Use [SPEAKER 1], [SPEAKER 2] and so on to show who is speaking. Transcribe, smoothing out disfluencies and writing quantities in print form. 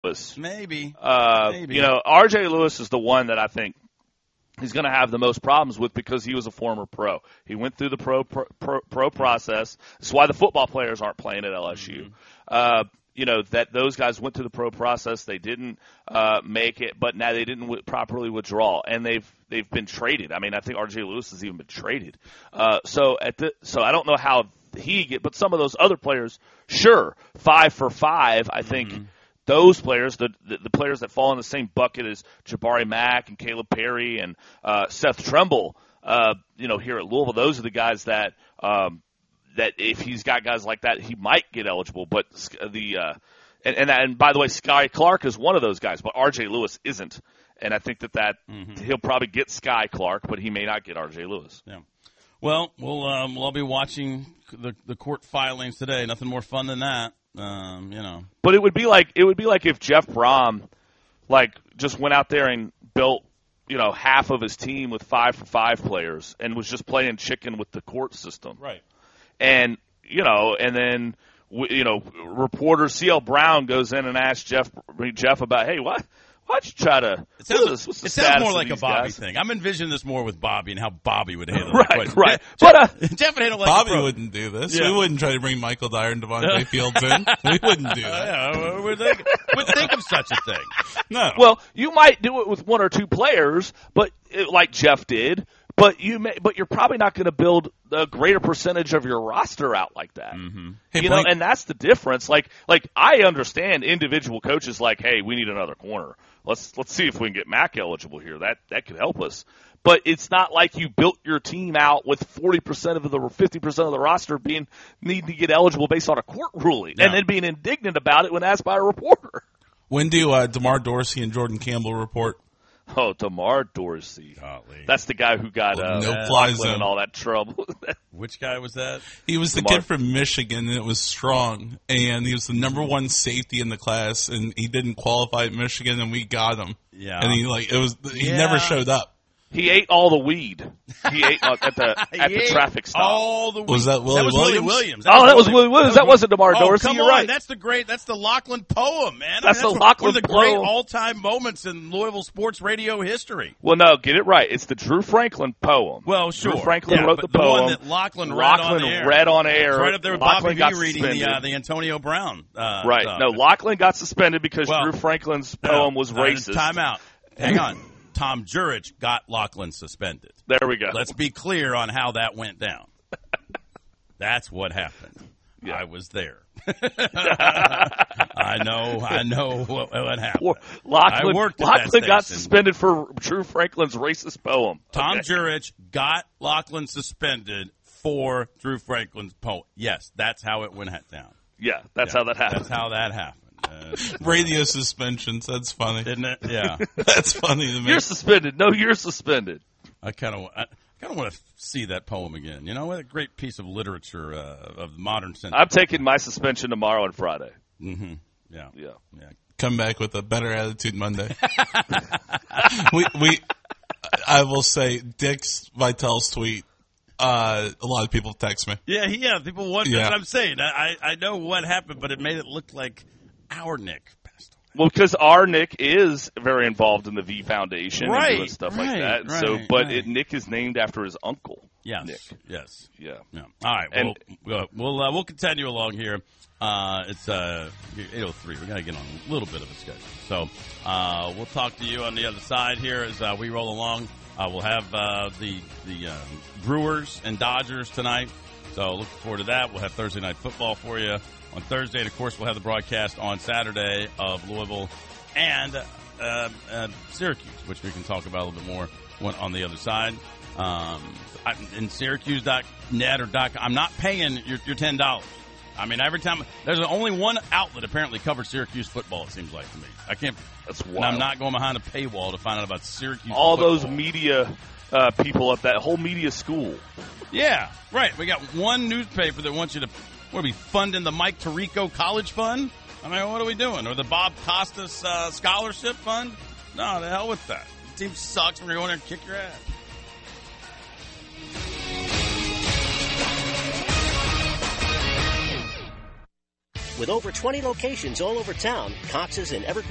[SPEAKER 1] Lewis.
[SPEAKER 2] Maybe.
[SPEAKER 1] You know, R.J. Lewis is the one that I think he's going to have the most problems with because he was a former pro. He went through the pro process. That's why the football players aren't playing at LSU. You know, that those guys went through the pro process. They didn't make it, but now they didn't properly withdraw, and they've been traded. I mean, I think R.J. Lewis has even been traded. So I don't know how but some of those other players, sure, 5 for 5, I think. Those players, the players that fall in the same bucket as Jabari Mack and Caleb Perry and Seth Trimble, you know, here at Louisville, those are the guys that if he's got guys like that, he might get eligible. But and by the way, Sky Clark is one of those guys, but R.J. Lewis isn't. And I think that he'll probably get Sky Clark, but he may not get R.J. Lewis.
[SPEAKER 2] Yeah. Well, we'll all be watching the court filings today. Nothing more fun than that. You know.
[SPEAKER 1] But it would be like if Jeff Brom, just went out there and built, you know, half of his team with 5 for 5 players and was just playing chicken with the court system.
[SPEAKER 2] Right.
[SPEAKER 1] And, you know, and then, you know, reporter C.L. Brown goes in and asks Jeff about, hey, why'd you try to?
[SPEAKER 2] It sounds more like a Bobby thing. I'm envisioning this more with Bobby and how Bobby would handle it.
[SPEAKER 1] Right.
[SPEAKER 2] But Jeff would handle it like
[SPEAKER 3] Bobby wouldn't do this. Yeah. We wouldn't try to bring Michael Dyer and Devontae Fields in. We wouldn't do that.
[SPEAKER 2] We'd think of such a thing.
[SPEAKER 3] No.
[SPEAKER 1] Well, you might do it with 1 or 2 players, but like Jeff did. But you're probably not going to build a greater percentage of your roster out like that.
[SPEAKER 3] Hey,
[SPEAKER 1] you know, and that's the difference. Like I understand individual coaches like, hey, we need another corner. Let's see if we can get Mack eligible here. That could help us. But it's not like you built your team out with 40% of the 50% of the roster needing to get eligible based on a court ruling and then being indignant about it when asked by a reporter.
[SPEAKER 3] When do DeMar Dorsey and Jordan Campbell report?
[SPEAKER 1] Oh, DeMar Dorsey.
[SPEAKER 2] Golly.
[SPEAKER 1] That's the guy who got
[SPEAKER 3] no-fly zone
[SPEAKER 1] and all that trouble.
[SPEAKER 2] Which guy was that?
[SPEAKER 3] He was the kid from Michigan, and it was strong. And he was the number 1 safety in the class, and he didn't qualify at Michigan, and we got him.
[SPEAKER 2] Yeah.
[SPEAKER 3] And he never showed up.
[SPEAKER 1] He ate all the weed. He ate at the traffic stop.
[SPEAKER 2] All the weed.
[SPEAKER 3] Was that Willie
[SPEAKER 2] Williams?
[SPEAKER 1] That was Willie Williams. That wasn't DeMar Dorsey.
[SPEAKER 2] Come
[SPEAKER 1] You're
[SPEAKER 2] on.
[SPEAKER 1] right.
[SPEAKER 2] That's the Lachlan poem, man.
[SPEAKER 1] That's the
[SPEAKER 2] one
[SPEAKER 1] Lachlan
[SPEAKER 2] of the great
[SPEAKER 1] poem.
[SPEAKER 2] all-time moments in Louisville sports radio history.
[SPEAKER 1] Well, no, get it right. It's the Drew Franklin poem.
[SPEAKER 2] Well, sure.
[SPEAKER 1] Drew Franklin wrote the poem.
[SPEAKER 2] The one that Lachlan read on air.
[SPEAKER 1] Right
[SPEAKER 2] up there with Bobby V reading the Antonio Brown.
[SPEAKER 1] Right.
[SPEAKER 2] Stuff.
[SPEAKER 1] No, Lachlan got suspended because Drew Franklin's poem was racist.
[SPEAKER 2] Time out. Hang on. Tom Jurich got Lachlan suspended.
[SPEAKER 1] There we go.
[SPEAKER 2] Let's be clear on how that went down. That's what happened. Yeah. I was there. I know what happened.
[SPEAKER 1] Lachlan got suspended for Drew Franklin's racist poem.
[SPEAKER 2] Tom Jurich got Lachlan suspended for Drew Franklin's poem. Yes, that's how it went down.
[SPEAKER 1] Yeah, that's how that happened.
[SPEAKER 2] That's how that happened.
[SPEAKER 3] Radio suspensions. That's funny.
[SPEAKER 2] Isn't it? Yeah.
[SPEAKER 3] That's funny to me.
[SPEAKER 1] You're suspended. No, you're suspended.
[SPEAKER 2] I kind of want to see that poem again. You know, what a great piece of literature of modern century.
[SPEAKER 1] I'm taking my suspension tomorrow and Friday.
[SPEAKER 2] Mm-hmm. Yeah.
[SPEAKER 3] Come back with a better attitude Monday. I will say Dick's Vitale's tweet. A lot of people text me.
[SPEAKER 2] Yeah. People wonder. That's what I'm saying. I know what happened, but it made it look like our Nick passed away.
[SPEAKER 1] Well, because our Nick is very involved in the V Foundation and doing stuff like that. Nick is named after his uncle.
[SPEAKER 2] Yes.
[SPEAKER 1] Nick.
[SPEAKER 2] Yes.
[SPEAKER 1] Yeah.
[SPEAKER 2] All right. We'll continue along here. It's 8:03. We got to get on a little bit of a schedule. So we'll talk to you on the other side here as we roll along. We'll have the Brewers and Dodgers tonight. So looking forward to that. We'll have Thursday night football for you on Thursday. And, of course, we'll have the broadcast on Saturday of Louisville and Syracuse, which we can talk about a little bit more on the other side. In Syracuse.net or .com, I'm not paying your $10. I mean, every time there's only one outlet apparently covers Syracuse football. It seems like to me. I can't.
[SPEAKER 1] That's wild.
[SPEAKER 2] And I'm not going behind a paywall to find out about Syracuse.
[SPEAKER 1] All
[SPEAKER 2] football.
[SPEAKER 1] those media people at that whole media school.
[SPEAKER 2] Yeah, right. We got one newspaper that wants you to. What are we funding the Mike Tirico College Fund? I mean, what are we doing? Or the Bob Costas Scholarship Fund? No, the hell with that. The team sucks. We're going to go in there and kick your ass.
[SPEAKER 4] With over 20 locations all over town, Cox's in Evergreen